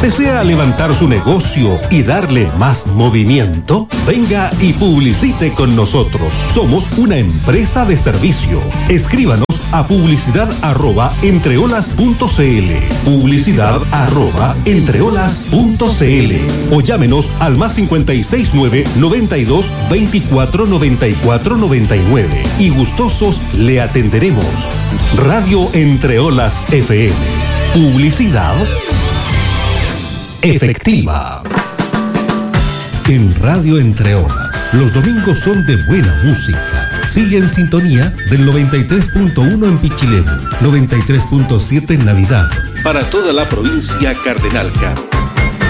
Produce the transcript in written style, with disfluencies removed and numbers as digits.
¿Desea levantar su negocio y darle más movimiento? Venga y publicite con nosotros. Somos una empresa de servicio. Escríbanos a publicidad@entreolas.cl, publicidad@entreolas.cl, o llámenos al +569 92 24 94 99 y gustosos le atenderemos. Radio Entre Olas FM. Publicidad efectiva. En Radio Entre Olas, los domingos son de buena música. Sigue en sintonía del 93.1 en Pichilemu, 93.7 en Navidad. Para toda la provincia Cardenal Caro.